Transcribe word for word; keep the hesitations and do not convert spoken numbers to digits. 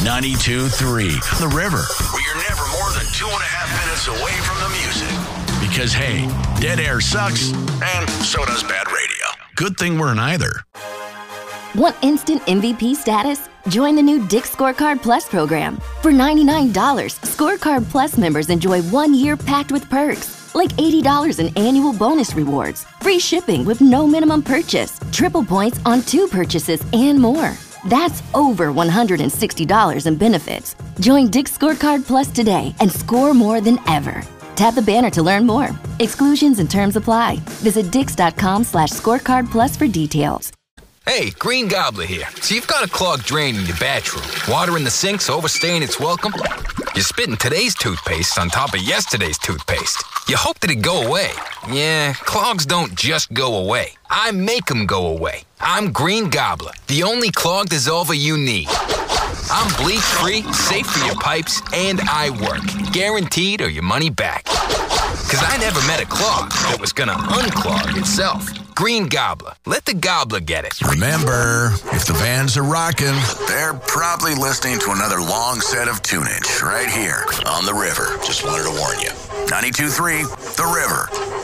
ninety-two three The River, where you're never more than two and a half minutes away from the music. Because, hey, dead air sucks, and so does bad radio. Good thing we're neither. Want instant M V P status? Join the new Dick's Scorecard Plus program. For ninety-nine dollars, Scorecard Plus members enjoy one year packed with perks, like eighty dollars in annual bonus rewards, free shipping with no minimum purchase, triple points on two purchases, and more. That's over one hundred sixty dollars in benefits. Join Dick's Scorecard Plus today and score more than ever. Tap the banner to learn more. Exclusions and terms apply. Visit dix.com slash scorecard plus for details. Hey, Green Gobbler here. So you've got a clogged drain in your bathroom. Water in the sink's overstaying its welcome. You're spitting today's toothpaste on top of yesterday's toothpaste. You hope that it go away. Yeah, clogs don't just go away. I make them go away. I'm Green Gobbler, the only clog dissolver you need. I'm bleach-free, safe for your pipes, and I work. Guaranteed or your money back. Because I never met a clog that was going to unclog itself. Green Gobbler. Let the gobbler get it. Remember, if the vans are rocking, they're probably listening to another long set of tunage right here on The River. Just wanted to warn you. ninety-two three The River.